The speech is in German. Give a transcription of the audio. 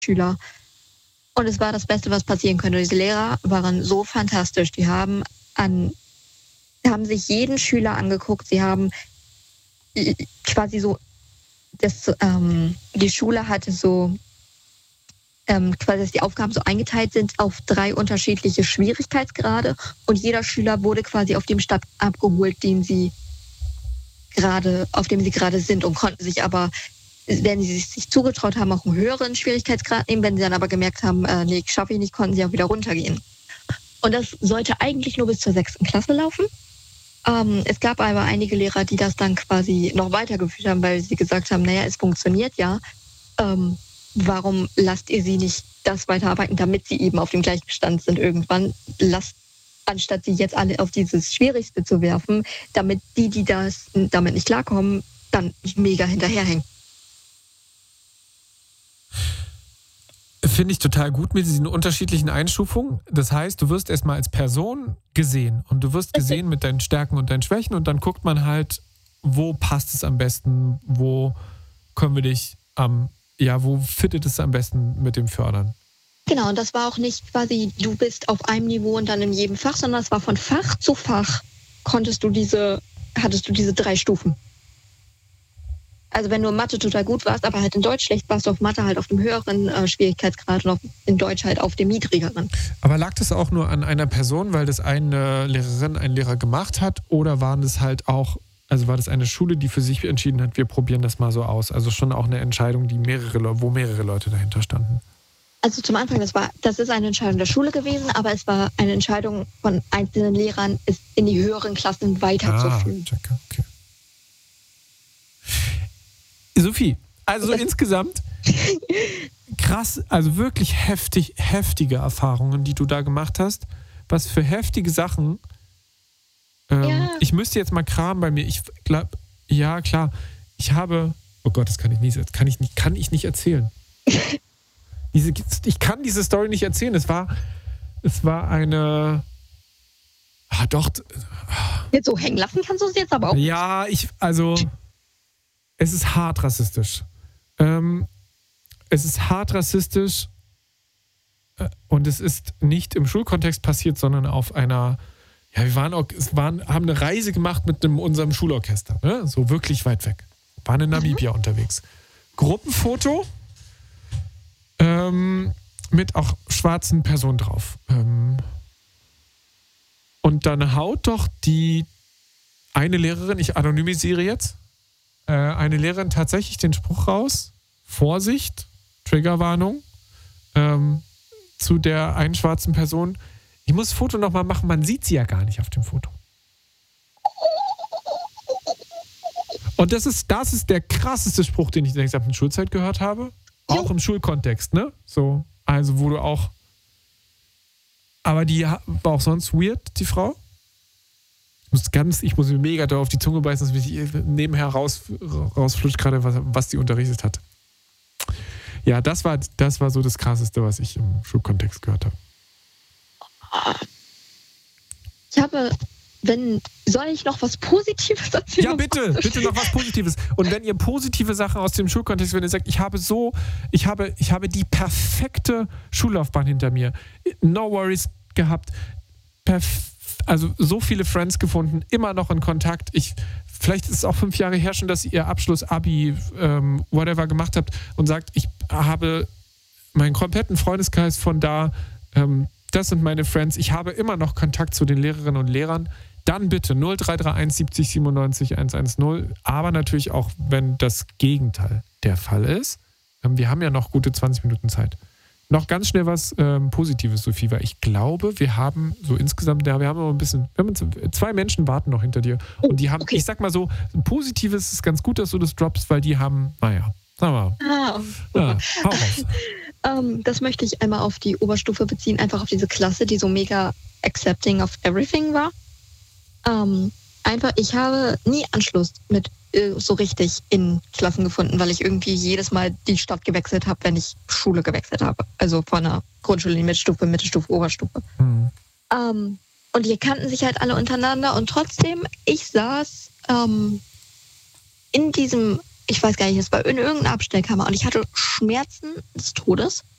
Schüler. Und es war das Beste, was passieren könnte. Diese Lehrer waren so fantastisch. Die haben sich jeden Schüler angeguckt. Sie haben quasi so, die Schule hatte so, quasi, dass die Aufgaben so eingeteilt sind auf 3 unterschiedliche Schwierigkeitsgrade. Und jeder Schüler wurde quasi auf dem Stand abgeholt, auf dem sie gerade sind, und konnten sich aber, wenn sie sich zugetraut haben, auch einen höheren Schwierigkeitsgrad nehmen. Wenn sie dann aber gemerkt haben, nee, schaffe ich nicht, konnten sie auch wieder runtergehen. Und das sollte eigentlich nur bis zur 6. Klasse laufen. Es gab aber einige Lehrer, die das dann quasi noch weitergeführt haben, weil sie gesagt haben, naja, es funktioniert ja. Warum lasst ihr sie nicht das weiterarbeiten, damit sie eben auf dem gleichen Stand sind irgendwann? Anstatt sie jetzt alle auf dieses Schwierigste zu werfen, damit die das damit nicht klarkommen, dann mega hinterherhängen. Finde ich total gut mit diesen unterschiedlichen Einstufungen. Das heißt, du wirst erstmal als Person gesehen und du wirst gesehen mit deinen Stärken und deinen Schwächen, und dann guckt man halt, wo passt es am besten, wo können wir dich wo fittet es am besten mit dem Fördern. Genau, und das war auch nicht quasi, du bist auf einem Niveau und dann in jedem Fach, sondern es war von Fach zu Fach hattest du diese 3 Stufen. Also wenn du in Mathe total gut warst, aber halt in Deutsch schlecht, warst du auf Mathe halt auf dem höheren Schwierigkeitsgrad und in Deutsch halt auf dem niedrigeren. Aber lag das auch nur an einer Person, weil das eine Lehrerin, ein Lehrer gemacht hat, oder waren das halt auch, also war das eine Schule, die für sich entschieden hat, wir probieren das mal so aus? Also schon auch eine Entscheidung, wo mehrere Leute dahinter standen? Also zum Anfang, das ist eine Entscheidung der Schule gewesen, aber es war eine Entscheidung von einzelnen Lehrern, es in die höheren Klassen weiterzuführen. Okay. Sophie, also insgesamt krass, also wirklich heftige Erfahrungen, die du da gemacht hast. Was für heftige Sachen. Ich müsste jetzt mal kramen bei mir. Ich glaube, ja klar, ich habe, oh Gott, das kann ich nicht erzählen. Ich kann diese Story nicht erzählen. Es war eine, Jetzt so hängen lassen kannst du es jetzt aber auch. Ja, es ist hart rassistisch. Und es ist nicht im Schulkontext passiert, sondern auf einer, haben eine Reise gemacht mit unserem Schulorchester, ne? So wirklich weit weg. Waren in Namibia unterwegs. Gruppenfoto mit auch schwarzen Personen drauf. Und dann haut doch die eine Lehrerin, ich anonymisiere jetzt, eine Lehrerin tatsächlich den Spruch raus, Vorsicht, Triggerwarnung, zu der einen schwarzen Person. Ich muss das Foto nochmal machen, man sieht sie ja gar nicht auf dem Foto. Und das ist der krasseste Spruch, den ich in der gesamten Schulzeit gehört habe. Auch im Schulkontext, ne? So, also wo du auch. Aber die war auch sonst weird, die Frau. Ich muss mir mega da auf die Zunge beißen, dass mich nebenher rausflutscht gerade, was die unterrichtet hat. Ja, das war so das Krasseste, was ich im Schulkontext gehört habe. Soll ich noch was Positives erzählen? Ja, bitte noch was Positives. Und wenn ihr positive Sachen aus dem Schulkontext, wenn ihr sagt, ich habe die perfekte Schullaufbahn hinter mir, no worries gehabt, also so viele Friends gefunden, immer noch in Kontakt. Vielleicht ist es auch 5 Jahre her schon, dass ihr Abschluss, Abi, whatever gemacht habt und sagt, ich habe meinen kompletten Freundeskreis von da, das sind meine Friends, ich habe immer noch Kontakt zu den Lehrerinnen und Lehrern, dann bitte 0331 70 97 110, aber natürlich auch, wenn das Gegenteil der Fall ist. Wir haben ja noch gute 20 Minuten Zeit. Noch ganz schnell was Positives, Sophie, weil ich glaube, wir haben so insgesamt, wir haben noch ein bisschen, 2 Menschen warten noch hinter dir. Und die haben, Ich sag mal so, Positives ist ganz gut, dass du das droppst, weil die haben, naja, sagen wir mal. Hau raus. Das möchte ich einmal auf die Oberstufe beziehen, einfach auf diese Klasse, die so mega accepting of everything war. Ich habe nie Anschluss mit so richtig in Klassen gefunden, weil ich irgendwie jedes Mal die Stadt gewechselt habe, wenn ich Schule gewechselt habe. Also von der Grundschule in die Mittelstufe, Oberstufe. Und die kannten sich halt alle untereinander und trotzdem, ich saß in diesem, ich weiß gar nicht, es war in irgendeiner Abstellkammer und ich hatte Schmerzen des Todes.